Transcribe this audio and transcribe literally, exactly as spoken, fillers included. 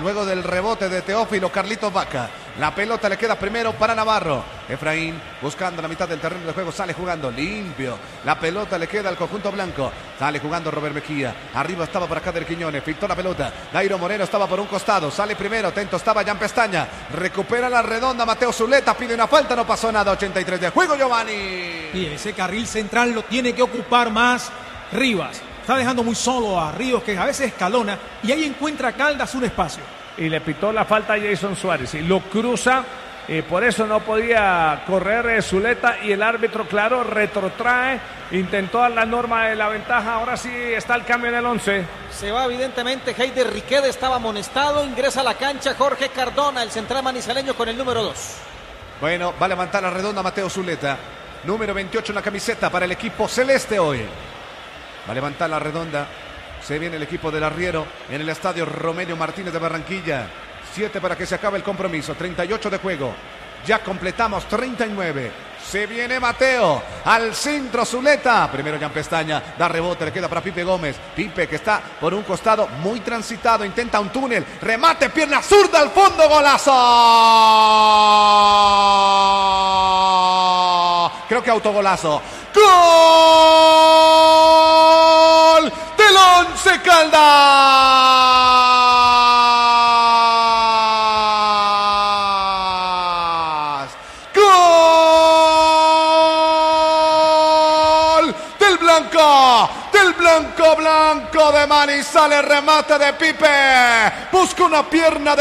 luego del rebote de Teófilo Carlitos Vaca. La pelota le queda primero para Navarro. Efraín buscando la mitad del terreno de juego, sale jugando limpio. La pelota le queda al conjunto blanco. Sale jugando Robert Mejía. Arriba estaba por acá del Quiñones. Filtró la pelota. Dairo Moreno estaba por un costado. Sale primero. Atento estaba Jan Pestaña. Recupera la redonda Mateo Zuleta. Pide una falta. No pasó nada. ochenta y tres de juego, Giovanni. Y ese carril central lo tiene que ocupar más Rivas. Está dejando muy solo a Ríos, que a veces escalona. Y ahí encuentra Caldas un espacio. Y le pitó la falta a Jason Suárez. Y lo cruza. Eh, por eso no podía correr eh, Zuleta. Y el árbitro, claro, retrotrae. Intentó dar la norma de la ventaja. Ahora sí está el cambio en el once. Se va evidentemente Heider Riquede, estaba amonestado. Ingresa a la cancha Jorge Cardona, el central manizaleño, con el número dos. Bueno, va a levantar la redonda Mateo Zuleta. Número veintiocho en la camiseta para el equipo celeste hoy. Va a levantar la redonda. Se viene el equipo del Arriero en el estadio Romelio Martínez de Barranquilla. siete para que se acabe el compromiso. treinta y ocho de juego. Ya completamos treinta y nueve. Se viene Mateo. Al centro Zuleta. Primero Jan Pestaña. Da rebote. Le queda para Pipe Gómez. Pipe que está por un costado muy transitado. Intenta un túnel. Remate. Pierna zurda al fondo. Golazo. Creo que autogolazo. ¡Gol! Del Once Caldas. ¡Gol! Del Blanco. Del Blanco Blanco de Manizales. Remate de Pipe. Busca una pierna de